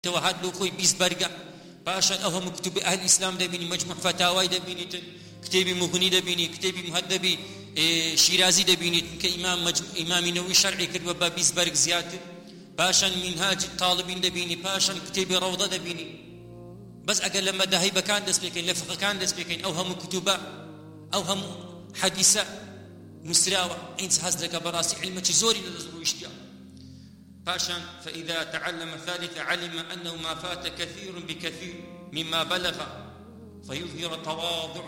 توهات لو خوي بيس برقع باشا أهم كتب أهل الإسلام دبيني مجموع فتاوى دبيني كتابي مغني دبيني كتابي مهذبي شيرازي دبيني إمام نووي شرعي كتب بيس برق زيادة باشا منهاج الطالبين دبيني باشا كتابي روضة دبيني بس أقل لما دهي بكان دس بيكين لفقه كان دس بيكين أوهم كتبا أوهم حديثة مسراوة إنس هزلك براسي علمك زوري لدزرو اشتياء باشا فإذا تعلم ثالثا علم أنه ما فات كثير بكثير مما بلغ فيظهر تواضع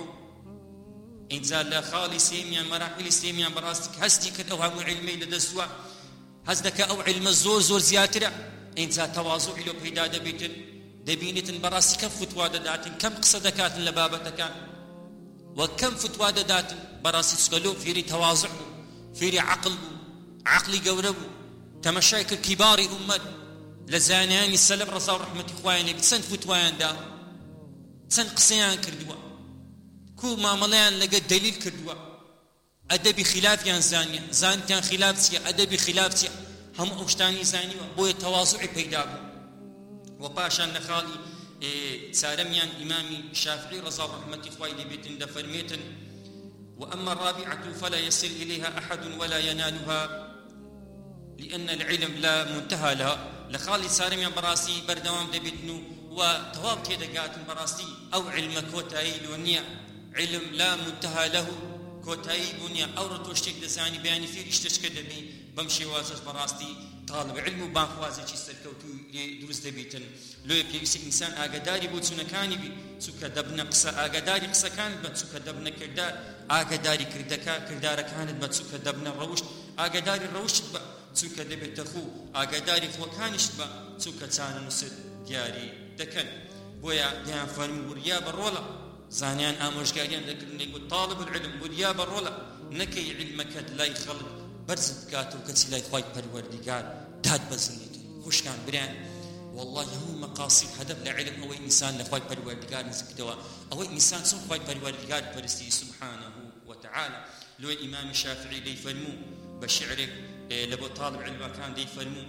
إنزال لا خالي سيميا مراحل سيميا براسك هزدي كد أوهم علمي لدزوا هزدك أو علم الزور زور زياترع إنزال تواضع لو بيدا دبينة براسي كم فتوى دات كم قصدكات لبابتك وكم فتوى دات براسي سكلو فيري تواضع فيري عقلي قوربو تمشايك الكبار أمد لزانيان السلام رضا ورحمة إخواني بتسن فتوان دا تسن قصيان كردوا كو معامليان لقد دليل كردوا أدبي خلاف يان زانتيان خلاف سيا أدبي خلاف سيا هم أوشتاني زاني بوي تواضع بيدابو وباشا نخالي سارميان إمامي الشافعي رضا ورحمة إخواني بيتن دفرميتن وأما الرابعة فلا يصل إليها أحد ولا ينالها لأن العلم لا منتهى لها لخالي سارميان براسي بردوام دبيتنو وتواب كده قاتن براسي أو علم كوتاي لونيا علم لا منتهى له كوتاي بنيا أو رتوشتك دساني بياني فيه اشتشك دبي بمشي واسس براستي طالب علم بانخوازي چي سركوتو درس دبيتن لو يبيس إنسان آقداري بود سنكاني بي سوكا دبنا قصة آقداري قصة كانت بد سوكا دبنا كردار آقداري كردكا كردارا كانت بد سوكا دبنا روشت آقداري روشت بد سوكا دبت تخو آقداري فوكانشت بد سوكا تانا نصد دياري دكن بويا ديان فرمي وريا برولا زانيان آموشگاريان ذكر نقول طالب العلم وريا برولا نكي علمك لا يخلق برزت كاتو كتي لا يخوي پروردگار داد بزنيت خوش كان بران والله هم مقاصد هدف لعلم او انسان لخوي پروردگار نزكتوا او انسان سو خوي پروردگار پرستي سبحانه وتعالى لو الامام الشافعي لي فرمو بشعر لبو طالب علم كان دي فرمو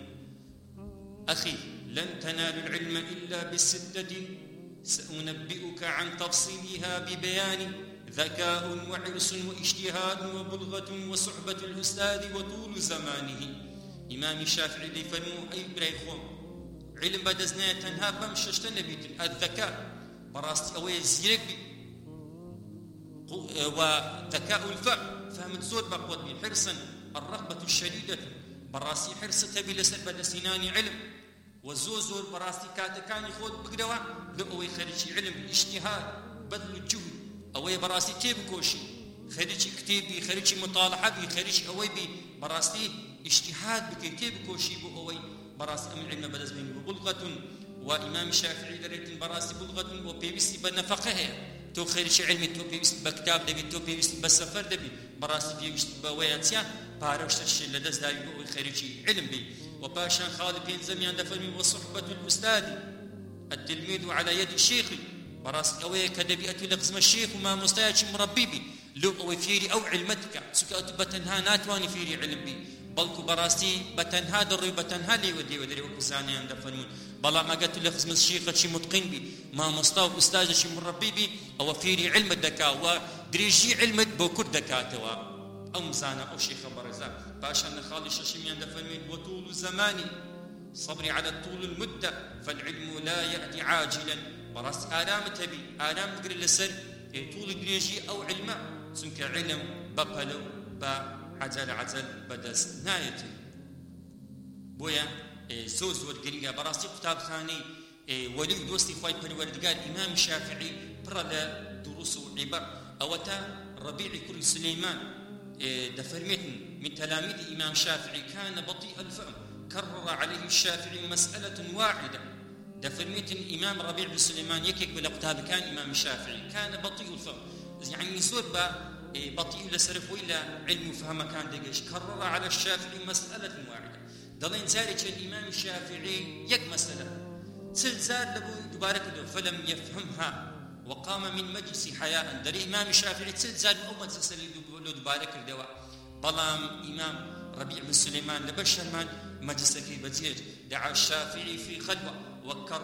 اخي لن تنالوا العلم الا بالسدة سأنبئك عن تفصيلها ببيان ذكاء وعرس واجتهاد وبلغة وصحبة الأستاذ وطول زمانه إمام الشافعي اللي فرمو أي بريخوم علم بدزنا تنها بمششت نبيت الذكاء براستي أوي زيرك بي وذكاء الفهم فهم الزود بقوت بي حرصا الرغبة الشديدة براسي حرص تبي لسر بدسيناني علم والزوزور براسي كاتكاني خود بقدوا لأوي خريجي علم اجتهاد بذل الجهد أوي براسي تيب كوشي خريجي كتابي خريجي مطالعة بي خريجي أوي بي براسي اجتهاد بكتاب كوشي بو أوي براسي أمن علم بدزمين ببلغة وإمام الشافعي دريت براسي بلغة وبيبسي بنفقها تو خريجي علمي تو بيبسي بكتاب دبي تو بيبسي بسفر دبي براسي بيبسي بوياتيان باروش ترشي لدز داي بو خريجي علم بي وباشا خالد بن زميان دفرمي وصحبة الأستاذ التلميذ على يد الشيخ براس أوي كدبيئة لقزم الشيخ وما مستياج مربي بي لو أوي فيري أو علمتك سكات بتنها ناتواني فيري علم بي بلكو براسي بتنها دري بتنها لي ودي وكزاني عند فرمون بلا ما قلت لقزم الشيخ شي متقن بي ما مستوى أستاذ شي مربي بي أو فيري علم الدكاء ودريجي علم بوكر دكاتوا أو مزانا أو شيخ برزا باشا نخالي ششمي عند فرمون وطول زماني صبري على طول المدة فالعلم لا يأتي عاجلا براس آلام تبي آلام بقر لسر طول دريجي أو علم سنك علم بقلو بعجل بدس نايت بويا زوز والقرية براسي كتاب خاني ولي دوستي خواي بالوردقال إمام الشافعي برد دروس وعبر أوتا ربيع كل سليمان دفرمتن من تلاميذ إمام الشافعي كان بطيء الفهم كرر عليه الشافعي مسألة واحدة دفرميت إمام ربيع بن سليمان يكيك بالأقتاب كان إمام الشافعي كان بطيء الفهم يعني يسور بطيء لسرف وإلا علم فهم كان دقيش كرر على الشافعي مسألة واحدة دلين زارك الإمام الشافعي يك مسألة سلزار لبو دبارك فلم يفهمها وقام من مجلس حياء دري إمام الشافعي سلزار أو مجلس دبارك الدواء بلام إمام ربيع بن سليمان لبشر من مجلسك بزيج دعا الشافعي في خلوة وەک